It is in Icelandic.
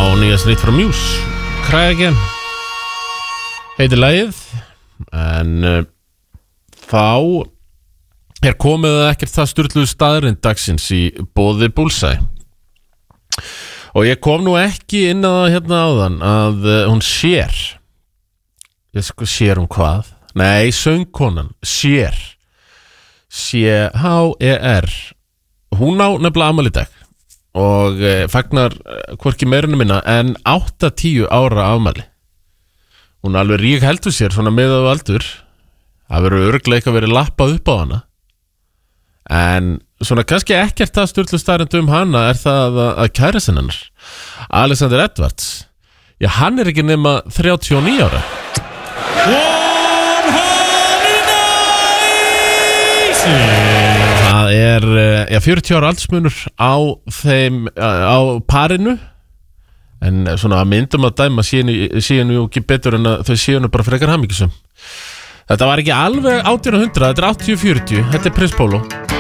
nýjast nýtt frá Muse, Cry Again heitir lagið. En þá komið ekkert það sturluðu staðurinn dagsins í boði Bullseye. Og ég kom nú ekki inn að það hérna áðan að hún Cher, ég sko Cher hvað? Nei, söngkonan Cher, C-H-E-R, hún á nefnilega afmæli í dag og fagnar hvorki meirinu minna en 80 ára afmæli. Hún alveg rík heldur sér svona með á aldur. Það verður örugglega eitthvað verið lappað upp á hana. En svona kannski ekkert það sturlu staðreynd hana er það að kærastinn hennar Alexander Edwards, já hann er ekki nema 39 ára. 190! Það er 40 ára aldursmunur á þeim, á parinu. En svona að myndum að dæma séu nú ekki betur en að þau séu nú bara frekar hamingjusum. Þetta var ekki alveg 1800, þetta er 80-40, þetta er Prins Pólo.